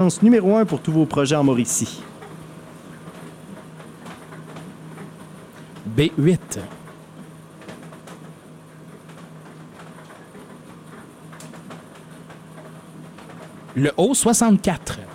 référence numéro 1 pour tous vos projets en Mauricie. B8. Le haut 64.